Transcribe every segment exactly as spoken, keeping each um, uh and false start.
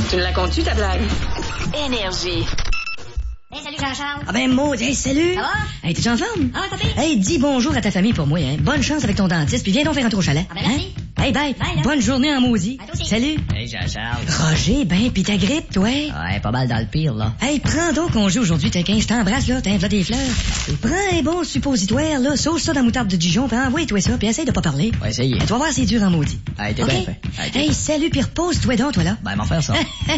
Tu me la comptes-tu, ta blague? Énergie. Hey, salut Jean-Charles. Ah ben, maudit, hey, salut. Ça va? Hey, t'es-tu en forme? Ah, ouais, papy. Hey, dis bonjour à ta famille pour moi, hein. Bonne chance avec ton dentiste, puis viens donc faire un tour au chalet. Ah ben, merci. Hein? Hey, bye. Bye, là. Bonne journée en maudit. À toi aussi. Salut. Hey, Jean-Charles. Roger, ben, pis ta grippe, toi? Ouais, pas mal dans le pire, là. Hey, prends donc congé aujourd'hui, t'es quinze, je t'embrasse, là, t'as des fleurs. Prends un bon suppositoire, là, sauce ça dans la moutarde de Dijon, puis envoie-toi ça, puis essaye de pas parler. Ouais, essayez. Tu vas voir, c'est dur en maudit. Hey, t'es OK? bien fait. Hey, t'es Hey, bien. salut, puis repose-toi donc, toi, là. Ben, m'en faire ça.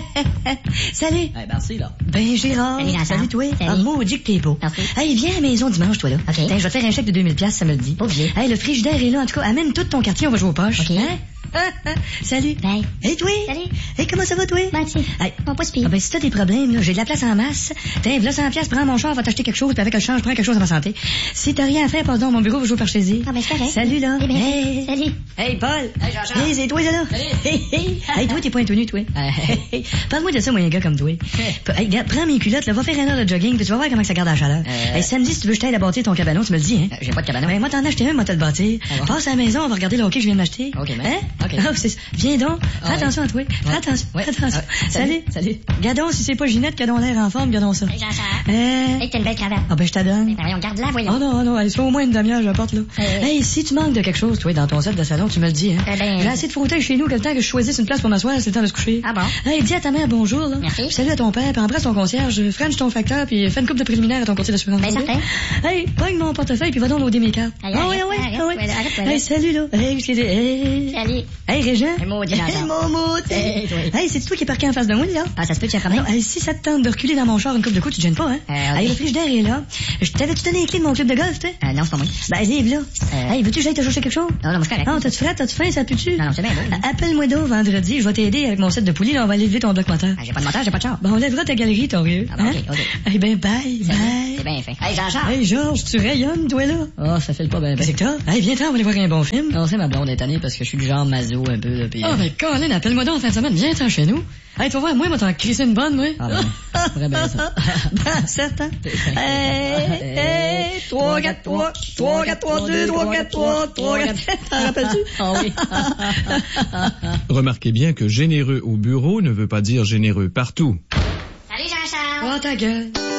Salut. Hey, merci, là. Ben, Gérard. Salut, Jean-Charles. Salut, toi. Salut. Ah, maudit que t'es beau. Merci. Hey, viens à la maison dimanche, toi, là. OK. Tiens, je vais te faire un chèque de deux mille piastres samedi. Pas obligé. Hey, le frigidaire est là. En tout cas, amène tout ton quartier, on va jouer aux poches. OK. Hein? Salut. Bye. Hey, toi. Salut. Hey, comment ça va, toi? Ben, tu sais, Hey. on pas Ah ben, si t'as des problèmes, là, j'ai de la place en masse. Tiens, v'là cent piastres, prends mon char, va t'acheter quelque chose, puis avec le change, je prends quelque chose à ma santé. Si t'as rien à faire, passe dans mon bureau, va jouer par chez eux. Ah ben, c'est correct. Salut, là. Eh bien, Hey. salut. Hey, Paul. Hey, Jean-Charles. Hey, c'est toi, ça, là. Hey, hey. Hey, toi, t'es pas tout nu, toi. Hey, parle-moi de ça, moi, un gars comme toi. Hey, regarde, prends mes culottes, là, va faire une heure de jogging, puis tu vas voir comment ça garde la chaleur. Euh. Hey, samedi, si tu veux que je t'aille à bâtir ton cabanon, tu me le dis, hein. Euh, J'ai pas de cabanon. Ben, moi, t'en as acheté un, moi, t'as le bâtir. Ah bon? Passe à la maison, on va regarder le hockey que je viens de m'acheter. OK, mais- Hein? OK. Ah, c'est ça. Viens donc. Ah, Fais ouais. attention à toi. Fais Ouais. attention. Ouais. Fais attention. Ah, Salut. salut. Gardons, si c'est pas Ginette, gardons l'air en forme, gardons ça. Hey, Jean-Charles. Euh. Hey, t'as une belle cravate. Ah, ben, je t'adonne. Ben, voyons, garde-la, voyons. Oh non, oh non, elle soit au moins une demi-heure, j'apporte, là. Euh. Hey, si tu manques de quelque chose, toi, dans ton set de salon, tu me le dis, hein. Eh ben- J'ai assez de fauteuils chez nous que le temps que je choisisse une place pour m'asseoir, c'est le temps de se coucher. Ah bon? Hey, dis à ta mère bonjour, là. Merci. Puis salut à ton père, puis embrasse ton concierge, French ton facteur, puis fais une coupe de préliminaire à ton courtier d'assurance. Ben, certain. Hey, pogne mon portefeuille, puis va donc loader mes cartes. Hey, Ah ouais, arrête, ouais, arrête, ah ouais. ouais, arrête, ouais, Hey, salut, là. Hey, je t'ai dit, hey. Salut. Hey, Régent. Hey, maudit, Hey, Jean-Charles. mon mot, Hey, toi. Hey, c'est toi qui es parqué en face de moi, là? Ah, ça se peut, tu as Alors, hey, si ça te tente de reculer dans mon char une coupe de coups, tu te gênes pas, hein? Euh, ok. Hey, le frigidaire est là. Je t'avais-tu donné les clés de mon club de golf, toi? Euh, non, c'est pas moi. Ben, livre là. Euh. Hey, veux-tu que j'aille te chercher quelque chose? Non, non, moi, c'est correct. Non, t'as-tu frais, t'as-tu faim, ça pue-tu? Non, non, c'est bien beau. A- Appelle-moi donc vendredi, je vais t'aider avec mon set de poulies, là, on va aller lever ton bloc moteur. Ah, j'ai pas de moteur, j'ai pas de char. Bon, on lèvera ta galerie, ton vieux. Ah, ben, ok, ok. Hey, ben, bye, C'est bye. bien fait. Hey, Jean-Charles. Hey, Georges, tu rayonnes, toi, là? Oh, ça fait le pas bien. Qu'est-ce que t'as? Hey, viens-t'en, on va aller voir un bon film. Non, c'est ma blonde est tannée parce que je suis du genre maso un peu, là, pis... Ah, ben, Colin, appelle-moi donc en fin de semaine, viens-t'en chez nous. Hey, tu vas voir, moi, moi, t'en crisser une bonne, moi. Ah, ben, très bien, ça. Ben, certain. Hey, hey, trois, quatre, trois, trois, quatre, trois, deux, trois, quatre, trois, trois, quatre, t'en rappelles-tu? Ah oui. Remarquez bien que généreux au bureau ne veut pas dire généreux partout. Salut, Jean-Charles. Oh, ta gueule.